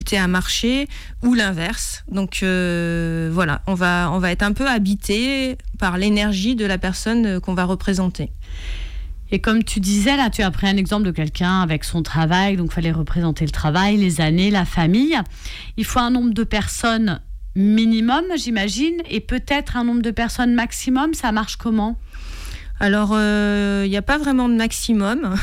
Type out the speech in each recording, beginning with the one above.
à marcher ou l'inverse. Donc voilà, on va être un peu habité par l'énergie de la personne qu'on va représenter. Et comme tu disais, là, tu as pris un exemple de quelqu'un avec son travail, donc il fallait représenter le travail, les années, la famille. Il faut un nombre de personnes minimum, j'imagine, et peut-être un nombre de personnes maximum. Ça marche comment ? Alors, il n'y a pas vraiment de maximum.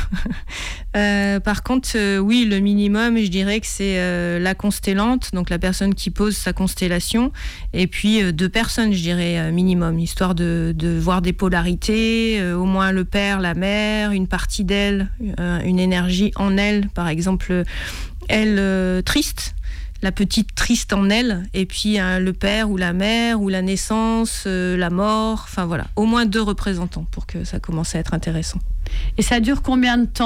Par contre, oui, le minimum, je dirais que c'est la constellante, donc la personne qui pose sa constellation, et puis 2 personnes, je dirais, minimum, histoire de voir des polarités, au moins le père, la mère, une partie d'elle, une énergie en elle, par exemple, elle triste, la petite triste en elle, et puis le père ou la mère, ou la naissance, la mort, enfin voilà, au moins 2 représentants pour que ça commence à être intéressant. Et ça dure combien de temps ?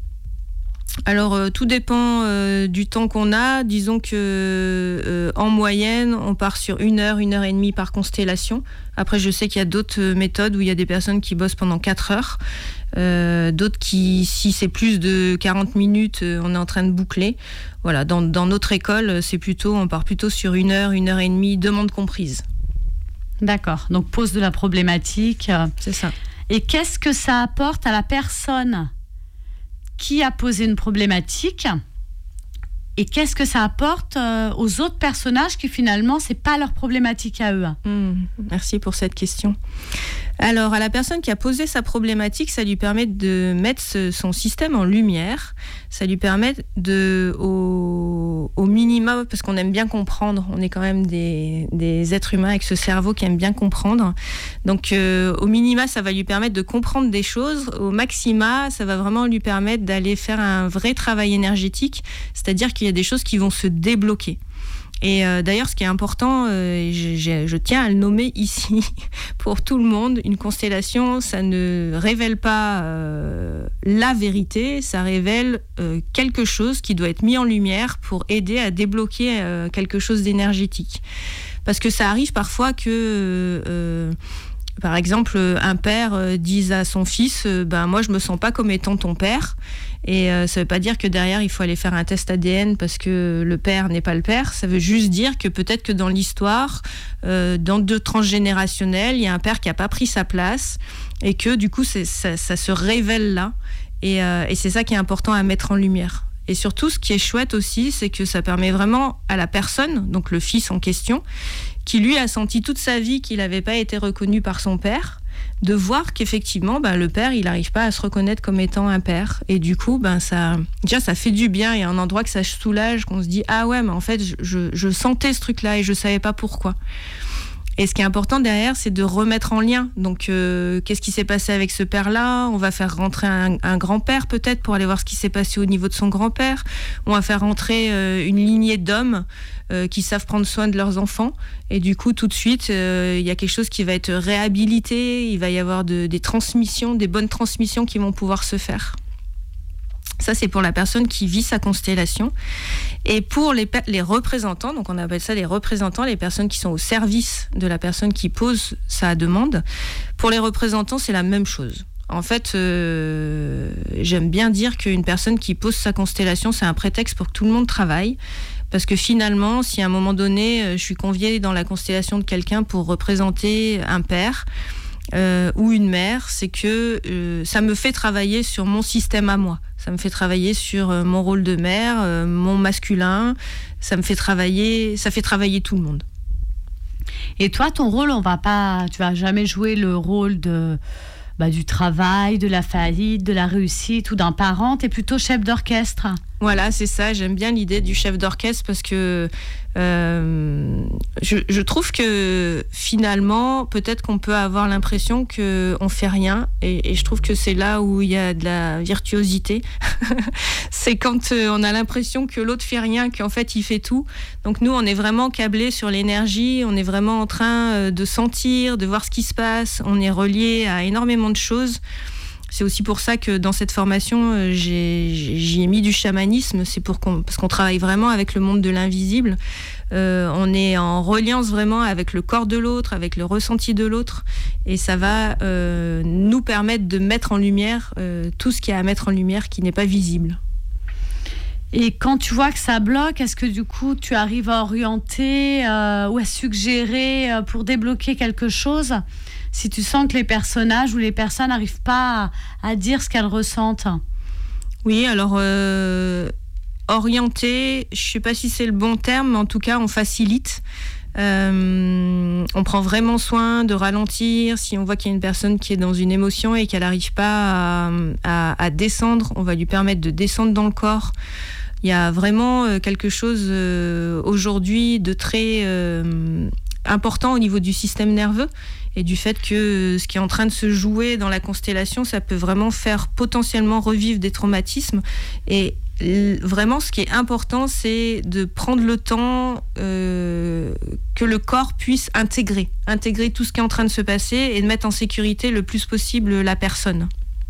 Alors, tout dépend du temps qu'on a. Disons que en moyenne, on part sur 1 heure, 1 heure et demie par constellation. Après, je sais qu'il y a d'autres méthodes où il y a des personnes qui bossent pendant 4 heures. D'autres qui, si c'est plus de 40 minutes, on est en train de boucler. Voilà, dans notre école, on part plutôt sur 1 heure, 1 heure et demie, demande comprise. D'accord, donc pose de la problématique. C'est ça. Et qu'est-ce que ça apporte à la personne qui a posé une problématique ? Et qu'est-ce que ça apporte aux autres personnages qui finalement, c'est pas leur problématique à eux ? Merci pour cette question. Alors, à la personne qui a posé sa problématique, ça lui permet de mettre son système en lumière. Ça lui permet au minimum, parce qu'on aime bien comprendre, on est quand même des êtres humains avec ce cerveau qui aime bien comprendre. Donc, au minima, ça va lui permettre de comprendre des choses. Au maxima, ça va vraiment lui permettre d'aller faire un vrai travail énergétique, c'est-à-dire qu'il y a des choses qui vont se débloquer. Et d'ailleurs, ce qui est important, je tiens à le nommer ici pour tout le monde, une constellation, ça ne révèle pas la vérité, ça révèle quelque chose qui doit être mis en lumière pour aider à débloquer quelque chose d'énergétique. Parce que ça arrive parfois que... par exemple, un père dise à son fils moi je me sens pas comme étant ton père, et ça veut pas dire que derrière il faut aller faire un test ADN parce que le père n'est pas le père. Ça veut juste dire que peut-être que dans l'histoire, dans 2 transgénérationnels, il y a un père qui a pas pris sa place et que du coup ça se révèle là, et c'est ça qui est important à mettre en lumière. Et surtout, ce qui est chouette aussi, c'est que ça permet vraiment à la personne, donc le fils en question, qui lui a senti toute sa vie qu'il n'avait pas été reconnu par son père, de voir qu'effectivement, le père, il n'arrive pas à se reconnaître comme étant un père. Et du coup, ça fait du bien. Il y a un endroit que ça soulage, qu'on se dit « Ah ouais, mais en fait, je sentais ce truc-là et je ne savais pas pourquoi ». Et ce qui est important derrière, c'est de remettre en lien. Donc, qu'est-ce qui s'est passé avec ce père-là ? On va faire rentrer un grand-père peut-être pour aller voir ce qui s'est passé au niveau de son grand-père. On va faire rentrer une lignée d'hommes qui savent prendre soin de leurs enfants. Et du coup, tout de suite, il y a quelque chose qui va être réhabilité. Il va y avoir des transmissions, des bonnes transmissions qui vont pouvoir se faire. Ça, c'est pour la personne qui vit sa constellation. Et pour les représentants, donc on appelle ça les représentants, les personnes qui sont au service de la personne qui pose sa demande, pour les représentants, c'est la même chose. En fait, j'aime bien dire qu'une personne qui pose sa constellation, c'est un prétexte pour que tout le monde travaille. Parce que finalement, si à un moment donné, je suis conviée dans la constellation de quelqu'un pour représenter un père ou une mère, c'est que ça me fait travailler sur mon système à moi. Ça me fait travailler sur mon rôle de mère, mon masculin. Ça fait travailler tout le monde. Et toi, ton rôle, tu vas jamais jouer le rôle du travail, de la faillite, de la réussite ou d'un parent. T'es plutôt chef d'orchestre. Voilà, c'est ça. J'aime bien l'idée du chef d'orchestre parce que je trouve que finalement, peut-être qu'on peut avoir l'impression qu'on fait rien, et je trouve que c'est là où il y a de la virtuosité. C'est quand on a l'impression que l'autre fait rien, qu'en fait il fait tout. Donc nous, on est vraiment câblés sur l'énergie, on est vraiment en train de sentir, de voir ce qui se passe, on est relié à énormément de choses. C'est aussi pour ça que dans cette formation, j'y ai mis du chamanisme. C'est parce qu'on travaille vraiment avec le monde de l'invisible. On est en reliance vraiment avec le corps de l'autre, avec le ressenti de l'autre. Et ça va nous permettre de mettre en lumière tout ce qu'il y a à mettre en lumière qui n'est pas visible. Et quand tu vois que ça bloque, est-ce que du coup tu arrives à orienter ou à suggérer pour débloquer quelque chose si tu sens que les personnages ou les personnes n'arrivent pas à dire ce qu'elles ressentent? Oui, alors orienter, je ne sais pas si c'est le bon terme, mais en tout cas on facilite. On prend vraiment soin de ralentir. Si on voit qu'il y a une personne qui est dans une émotion et qu'elle n'arrive pas à descendre, on va lui permettre de descendre dans le corps. Il y a vraiment quelque chose aujourd'hui de très important au niveau du système nerveux et du fait que ce qui est en train de se jouer dans la constellation, ça peut vraiment faire potentiellement revivre des traumatismes. Et vraiment, ce qui est important, c'est de prendre le temps que le corps puisse intégrer tout ce qui est en train de se passer et de mettre en sécurité le plus possible la personne.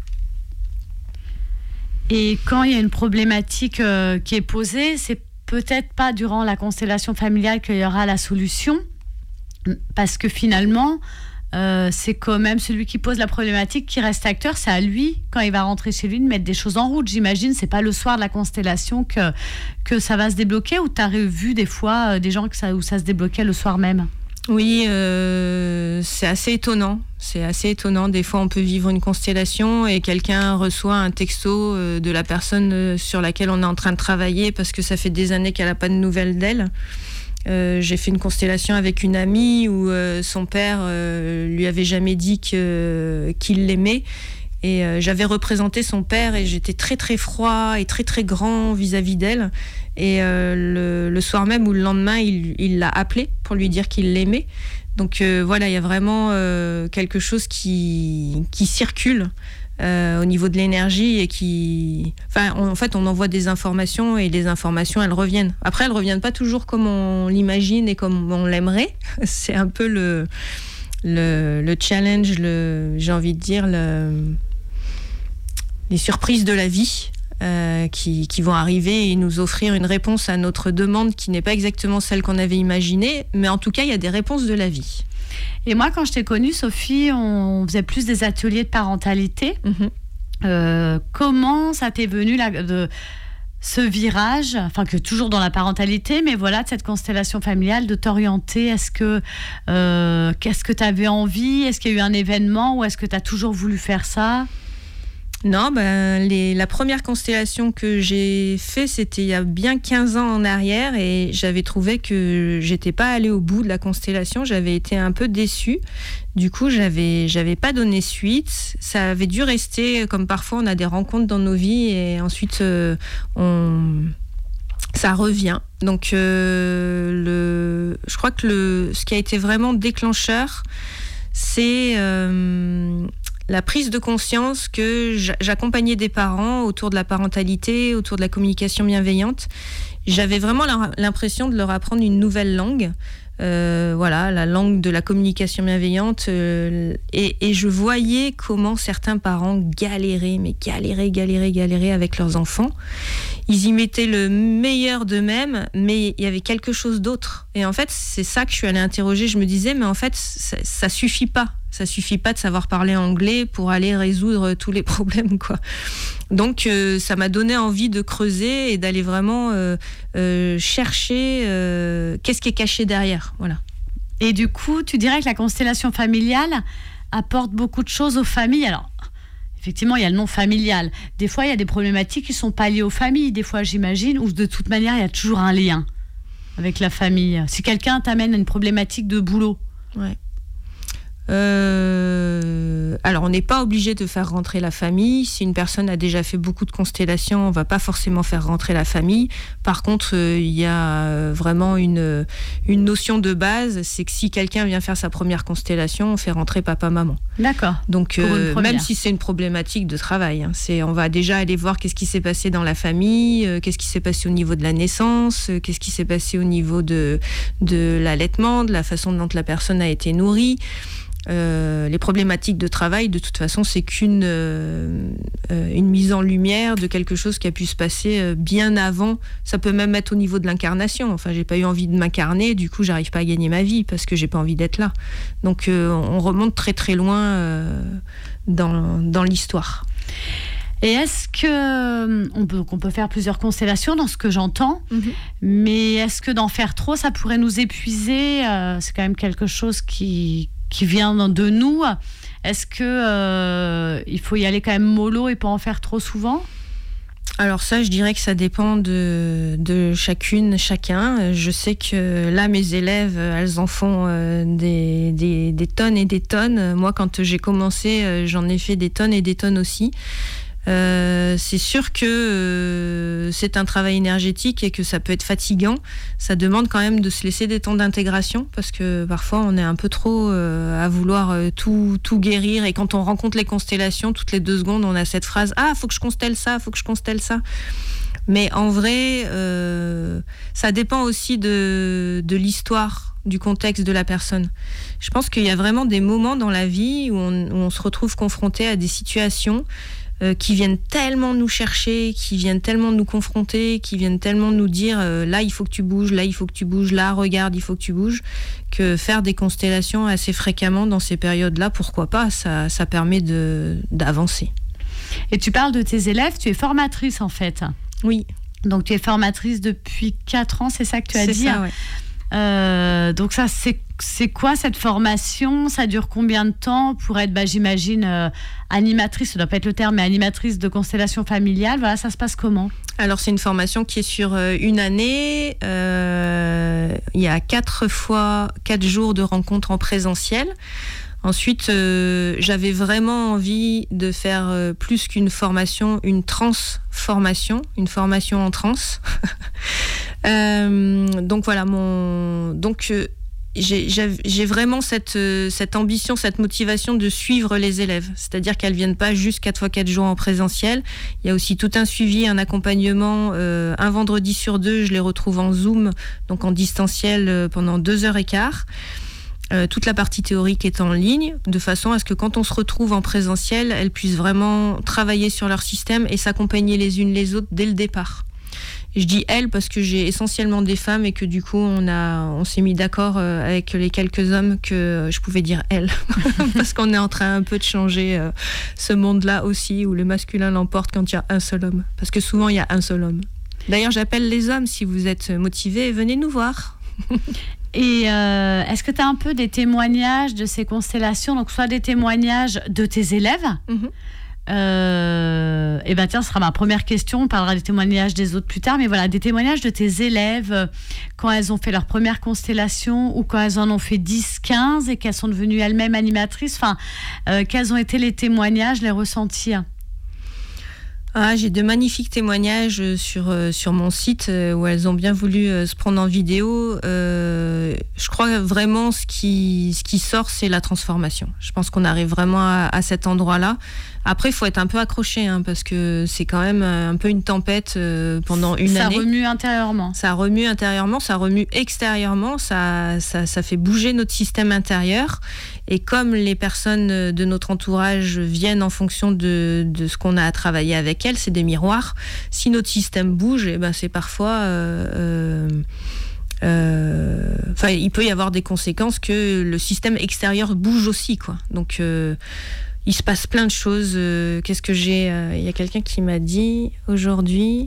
Et quand il y a une problématique qui est posée, c'est peut-être pas durant la constellation familiale qu'il y aura la solution, parce que finalement, c'est quand même celui qui pose la problématique qui reste acteur. C'est à lui, quand il va rentrer chez lui, de mettre des choses en route. J'imagine, c'est pas le soir de la constellation que ça va se débloquer, ou tu as vu des fois des gens où ça se débloquait le soir même? Oui, c'est assez étonnant. Des fois, on peut vivre une constellation et quelqu'un reçoit un texto de la personne sur laquelle on est en train de travailler parce que ça fait des années qu'elle n'a pas de nouvelles d'elle. J'ai fait une constellation avec une amie où son père lui avait jamais dit qu'il l'aimait. Et j'avais représenté son père et j'étais très très froid et très très grand vis-à-vis d'elle. Et le soir même ou le lendemain, il l'a appelé pour lui dire qu'il l'aimait. Donc voilà, il y a vraiment quelque chose qui circule au niveau de l'énergie et en fait, on envoie des informations et les informations, elles reviennent. Après, elles reviennent pas toujours comme on l'imagine et comme on l'aimerait. C'est un peu le challenge, j'ai envie de dire, les surprises de la vie qui vont arriver et nous offrir une réponse à notre demande qui n'est pas exactement celle qu'on avait imaginée, mais en tout cas, il y a des réponses de la vie. Et moi, quand je t'ai connue, Sophie, on faisait plus des ateliers de parentalité. Comment ça t'est venu de ce virage, enfin que toujours dans la parentalité, mais voilà, de cette constellation familiale, de t'orienter? Qu'est-ce que tu avais envie? Est-ce qu'il y a eu un événement ou est-ce que tu as toujours voulu faire ça? Non, la première constellation que j'ai fait, c'était il y a bien 15 ans en arrière et j'avais trouvé que j'étais pas allée au bout de la constellation. J'avais été un peu déçue. Du coup, j'avais pas donné suite. Ça avait dû rester, comme parfois on a des rencontres dans nos vies et ensuite ça revient. Donc, je crois que ce qui a été vraiment déclencheur, c'est la prise de conscience que j'accompagnais des parents autour de la parentalité, autour de la communication bienveillante. J'avais vraiment l'impression de leur apprendre une nouvelle langue. La langue de la communication bienveillante. Et je voyais comment certains parents galéraient avec leurs enfants. Ils y mettaient le meilleur d'eux-mêmes, mais il y avait quelque chose d'autre. Et en fait, c'est ça que je suis allée interroger. Je me disais, mais en fait, ça suffit pas. Ça suffit pas de savoir parler anglais pour aller résoudre tous les problèmes, quoi. Donc, ça m'a donné envie de creuser et d'aller vraiment chercher qu'est-ce qui est caché derrière. Voilà. Et du coup, tu dirais que la constellation familiale apporte beaucoup de choses aux familles. Alors, effectivement, il y a le nom familial. Des fois, il y a des problématiques qui ne sont pas liées aux familles. Des fois, j'imagine, ou de toute manière, il y a toujours un lien avec la famille. Si quelqu'un t'amène à une problématique de boulot. Ouais. Alors, on n'est pas obligé de faire rentrer la famille. Si une personne a déjà fait beaucoup de constellations, on ne va pas forcément faire rentrer la famille. Par contre, il y a vraiment une notion de base, c'est que si quelqu'un vient faire sa première constellation, on fait rentrer papa-maman. D'accord. Donc, même si c'est une problématique de travail, on va déjà aller voir qu'est-ce qui s'est passé dans la famille, qu'est-ce qui s'est passé au niveau de la naissance, qu'est-ce qui s'est passé au niveau de l'allaitement, de la façon dont la personne a été nourrie. Les problématiques de travail, de toute façon, c'est qu'une mise en lumière de quelque chose qui a pu se passer bien avant. Ça peut même être au niveau de l'incarnation. Enfin, j'ai pas eu envie de m'incarner, du coup, j'arrive pas à gagner ma vie parce que j'ai pas envie d'être là. Donc, on remonte très très loin dans l'histoire. Et est-ce que on peut faire plusieurs constellations dans ce que j'entends, mais est-ce que d'en faire trop, ça pourrait nous épuiser? C'est quand même quelque chose qui vient de nous. Est-ce que il faut y aller quand même mollo et pas en faire trop souvent? Alors ça, je dirais que ça dépend de chacune, chacun. Je sais que là, mes élèves, elles en font des tonnes et des tonnes. Moi, quand j'ai commencé, j'en ai fait des tonnes et des tonnes aussi. C'est sûr que c'est un travail énergétique et que ça peut être fatigant. Ça demande quand même de se laisser des temps d'intégration parce que parfois on est un peu trop à vouloir tout guérir, et quand on rencontre les constellations, toutes les 2 secondes on a cette phrase « Ah, faut que je constelle ça, faut que je constelle ça ». Mais en vrai, ça dépend aussi de l'histoire, du contexte de la personne. Je pense qu'il y a vraiment des moments dans la vie où on se retrouve confronté à des situations qui viennent tellement nous chercher, qui viennent tellement nous confronter, qui viennent tellement nous dire là il faut que tu bouges, là il faut que tu bouges, là regarde il faut que tu bouges, que faire des constellations assez fréquemment dans ces périodes-là, pourquoi pas, ça permet d'avancer. Et tu parles de tes élèves, tu es formatrice en fait. Oui. Donc tu es formatrice depuis 4 ans, c'est ça que tu as dit? C'est ça, ouais. Donc ça, c'est quoi cette formation? Ça dure combien de temps pour être, j'imagine, animatrice, ça doit pas être le terme, mais animatrice de constellation familiale? Voilà, ça se passe comment? Alors c'est une formation qui est sur 1 année. Il y a 4 jours de rencontres en présentiel. Ensuite, j'avais vraiment envie de faire plus qu'une formation, une transformation, une formation en trans. Donc voilà, j'ai vraiment cette ambition, cette motivation de suivre les élèves. C'est-à-dire qu'elles viennent pas juste 4 fois 4 jours en présentiel. Il y a aussi tout un suivi, un accompagnement. Un vendredi sur 2, je les retrouve en Zoom, donc en distanciel pendant 2h15. Toute la partie théorique est en ligne, de façon à ce que quand on se retrouve en présentiel, elles puissent vraiment travailler sur leur système et s'accompagner les unes les autres dès le départ. Je dis elles parce que j'ai essentiellement des femmes et que du coup on s'est mis d'accord avec les quelques hommes que je pouvais dire elles parce qu'on est en train un peu de changer ce monde-là aussi, où le masculin l'emporte quand il y a un seul homme, parce que souvent il y a un seul homme. D'ailleurs, j'appelle les hommes, si vous êtes motivés, venez nous voir. Et est-ce que tu as un peu des témoignages de ces constellations, donc soit des témoignages de tes élèves, et tiens, ce sera ma première question, on parlera des témoignages des autres plus tard, mais voilà, des témoignages de tes élèves quand elles ont fait leur première constellation ou quand elles en ont fait 10, 15 et qu'elles sont devenues elles-mêmes animatrices, quels ont été les témoignages, les ressentis? J'ai de magnifiques témoignages sur mon site où elles ont bien voulu se prendre en vidéo. Je crois vraiment ce qui sort, c'est la transformation. Je pense qu'on arrive vraiment à cet endroit-là. Après, il faut être un peu accroché, parce que c'est quand même un peu une tempête pendant une année. Ça remue intérieurement. Ça remue intérieurement, ça remue extérieurement, ça fait bouger notre système intérieur. Et comme les personnes de notre entourage viennent en fonction de ce qu'on a à travailler avec elles, c'est des miroirs. Si notre système bouge, c'est parfois... il peut y avoir des conséquences que le système extérieur bouge aussi, quoi. Donc... il se passe plein de choses. Qu'est-ce que j'ai il y a quelqu'un qui m'a dit aujourd'hui.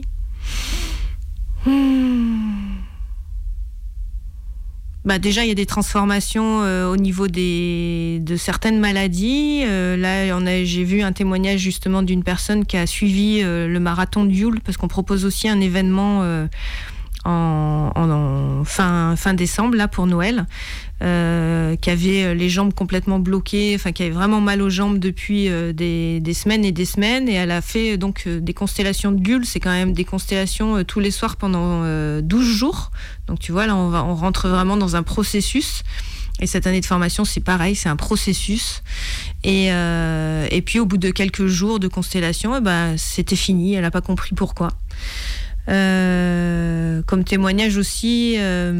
Déjà, il y a des transformations au niveau de certaines maladies. Là, j'ai vu un témoignage justement d'une personne qui a suivi le marathon de Yule, parce qu'on propose aussi un événement en fin décembre, là, pour Noël. Qui avait les jambes complètement bloquées, qui avait vraiment mal aux jambes depuis des semaines et des semaines, et elle a fait donc des constellations de Yule. C'est quand même des constellations tous les soirs pendant 12 jours. Donc tu vois, là on rentre vraiment dans un processus. Et cette année de formation, c'est pareil, c'est un processus. Et puis au bout de quelques jours de constellation, c'était fini. Elle n'a pas compris pourquoi. Comme témoignage aussi.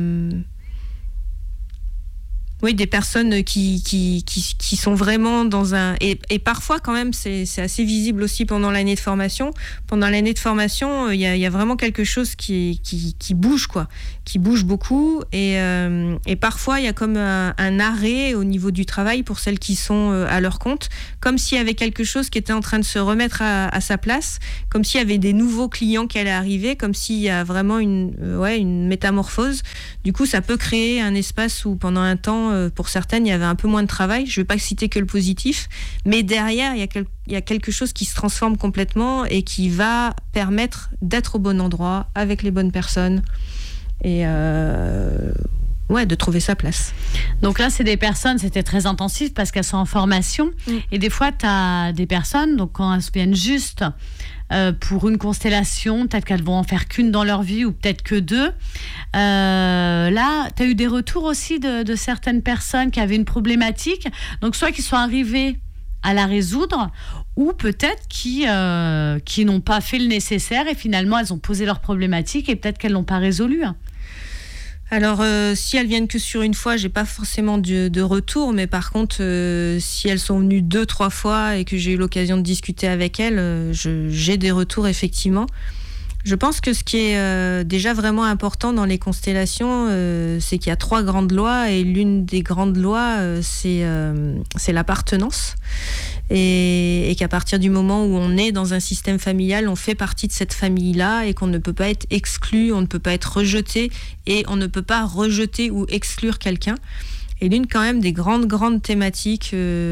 Oui, des personnes qui sont vraiment dans un... Et parfois, quand même, c'est assez visible aussi pendant l'année de formation. Pendant l'année de formation, il y a vraiment quelque chose qui bouge, quoi. qui bouge beaucoup et parfois il y a comme un arrêt au niveau du travail pour celles qui sont à leur compte, comme s'il y avait quelque chose qui était en train de se remettre à sa place, comme s'il y avait des nouveaux clients qui allaient arriver, comme s'il y a vraiment une métamorphose. Du coup, ça peut créer un espace où pendant un temps, pour certaines, il y avait un peu moins de travail. Je ne vais pas citer que le positif, mais derrière, il y a quelque chose qui se transforme complètement et qui va permettre d'être au bon endroit, avec les bonnes personnes et de trouver sa place. Donc là, c'est des personnes, c'était très intensif parce qu'elles sont en formation. Et des fois, tu as des personnes, donc quand elles viennent juste pour une constellation, peut-être qu'elles vont en faire qu'une dans leur vie ou peut-être que deux. Là, tu as eu des retours aussi de certaines personnes qui avaient une problématique, donc soit qui sont arrivées à la résoudre, ou peut-être qui n'ont pas fait le nécessaire et finalement elles ont posé leur problématique et peut-être qu'elles l'ont pas résolue. Alors, si elles viennent que sur une fois, j'ai pas forcément de retour, mais par contre, si elles sont venues 2-3 fois et que j'ai eu l'occasion de discuter avec elles, j'ai des retours effectivement. Je pense que ce qui est déjà vraiment important dans les constellations, c'est qu'il y a 3 grandes lois et l'une des grandes lois, c'est l'appartenance. Et qu'à partir du moment où on est dans un système familial, on fait partie de cette famille-là et qu'on ne peut pas être exclu, on ne peut pas être rejeté et on ne peut pas rejeter ou exclure quelqu'un. Et l'une quand même des grandes thématiques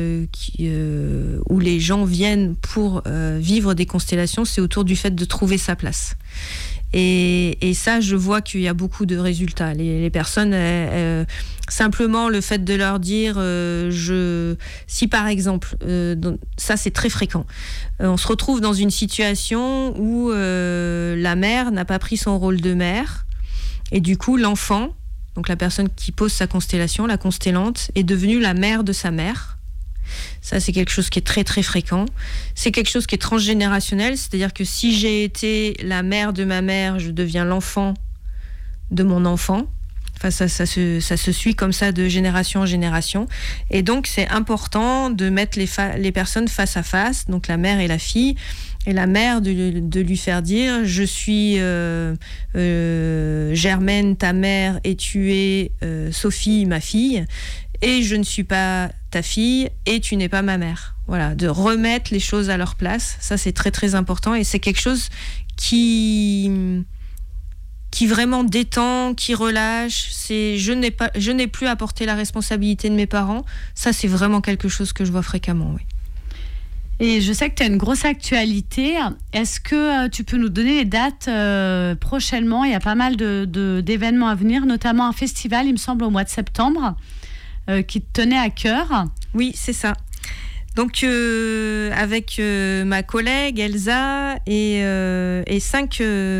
où les gens viennent pour vivre des constellations, c'est autour du fait de trouver sa place. Et ça, je vois qu'il y a beaucoup de résultats. Les personnes, simplement le fait de leur dire, si par exemple, ça c'est très fréquent, on se retrouve dans une situation où la mère n'a pas pris son rôle de mère, et du coup l'enfant, donc la personne qui pose sa constellation, la constellante, est devenue la mère de sa mère. Ça, c'est quelque chose qui est très très fréquent. C'est quelque chose qui est transgénérationnel, c'est-à-dire que si j'ai été la mère de ma mère, je deviens l'enfant de mon enfant. Enfin, ça se suit comme ça de génération en génération. Et donc, c'est important de mettre les personnes face à face, donc la mère et la fille, et la mère de lui faire dire « Je suis Germaine, ta mère, et tu es Sophie, ma fille, et je ne suis pas ta fille, et tu n'es pas ma mère. » Voilà, de remettre les choses à leur place. Ça, c'est très, très important, et c'est quelque chose qui vraiment détend, qui relâche. Je n'ai plus à porter la responsabilité de mes parents. Ça, c'est vraiment quelque chose que je vois fréquemment, oui. Et je sais que tu as une grosse actualité. Est-ce que tu peux nous donner les dates prochainement ? Il y a pas mal d'événements à venir, notamment un festival, il me semble, au mois de septembre, qui te tenait à cœur. Oui, c'est ça. Donc, avec ma collègue Elsa et 5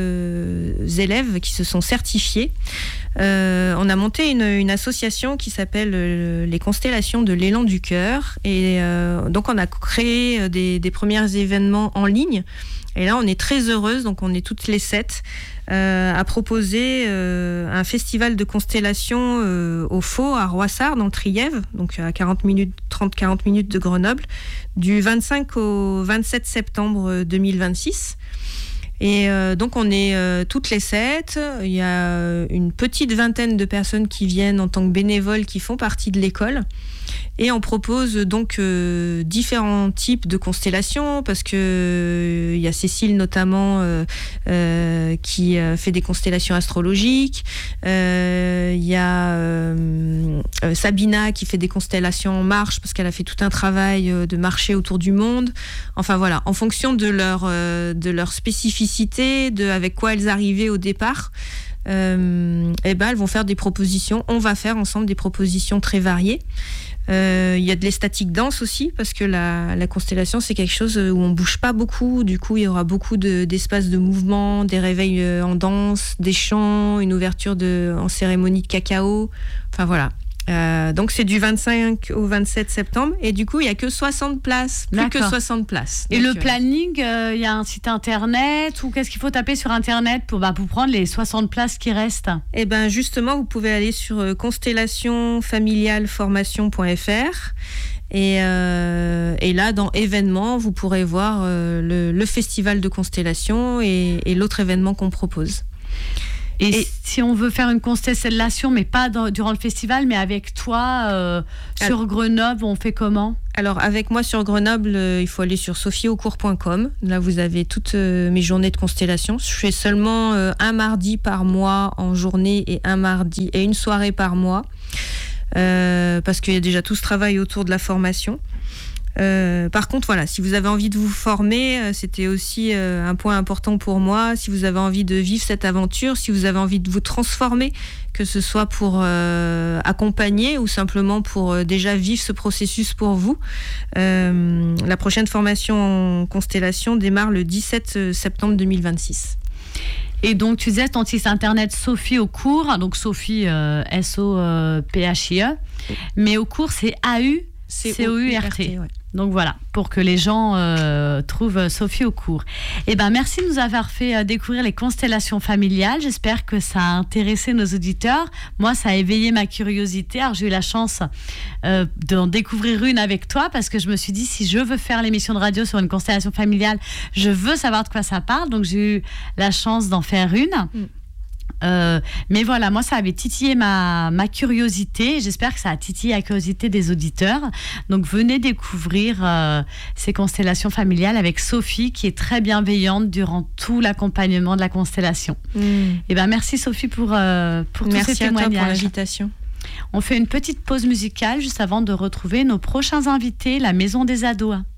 élèves qui se sont certifiés, on a monté une association qui s'appelle les Constellations de l'élan du cœur. Et donc, on a créé des premiers événements en ligne. Et là, on est très heureuse, donc on est toutes les 7, à proposer un festival de constellations au Faux, à Roissard, dans le Trièves, donc à 30-40 minutes de Grenoble, du 25 au 27 septembre 2026. Et donc on est toutes les 7, il y a une petite vingtaine de personnes qui viennent en tant que bénévoles qui font partie de l'école. Et on propose donc différents types de constellations, parce que il y a Cécile notamment qui fait des constellations astrologiques. Il y a Sabina qui fait des constellations en marche, parce qu'elle a fait tout un travail de marcher autour du monde. Enfin voilà, en fonction de leur spécificité, avec quoi elles arrivaient au départ. Elles vont faire des propositions. On va faire ensemble des propositions très variées. Il y a de l'estatique danse aussi, parce que la constellation, c'est quelque chose où on bouge pas beaucoup. Du coup, il y aura beaucoup d'espaces de mouvement, des réveils en danse, des chants, une ouverture en cérémonie de cacao. Enfin voilà. Donc c'est du 25 au 27 septembre, et du coup il n'y a que 60 places, plus que 60 places. Et donc, le planning, il y a un site internet, ou qu'est-ce qu'il faut taper sur internet pour prendre les 60 places qui restent ? Eh bien justement, vous pouvez aller sur constellationfamilialeformation.fr et là dans événements, vous pourrez voir le festival de constellation et l'autre événement qu'on propose. Et si on veut faire une constellation, mais pas durant le festival, mais avec toi sur Grenoble, on fait comment ? Alors, avec moi sur Grenoble, il faut aller sur sophieaucourt.com. Là, vous avez toutes mes journées de constellation. Je fais seulement un mardi par mois en journée et un mardi et une soirée par mois. Parce qu'il y a déjà tout ce travail autour de la formation. Par contre, voilà, si vous avez envie de vous former, c'était aussi un point important pour moi. Si vous avez envie de vivre cette aventure, si vous avez envie de vous transformer, que ce soit pour accompagner ou simplement pour déjà vivre ce processus pour vous, la prochaine formation en constellation démarre le 17 septembre 2026. Et donc, tu disais ton site internet Sophie Aucourt, donc Sophie S-O-P-H-I-E, mais Aucourt, c'est A-U-C-O-U-R-T. Ouais. Donc voilà, pour que les gens trouvent Sophie Aucourt. Eh ben, merci de nous avoir fait découvrir les constellations familiales. J'espère que ça a intéressé nos auditeurs. Moi, ça a éveillé ma curiosité. Alors, j'ai eu la chance d'en découvrir une avec toi parce que je me suis dit, si je veux faire l'émission de radio sur une constellation familiale, je veux savoir de quoi ça parle. Donc, j'ai eu la chance d'en faire une. Mais voilà, moi ça avait titillé ma curiosité. J'espère que ça a titillé la curiosité des auditeurs. Donc venez découvrir ces constellations familiales avec Sophie qui est très bienveillante durant tout l'accompagnement de la constellation. Et ben merci Sophie pour tous ces témoignages. Merci à toi pour l'invitation. On fait une petite pause musicale juste avant de retrouver nos prochains invités, la Maison des Ados.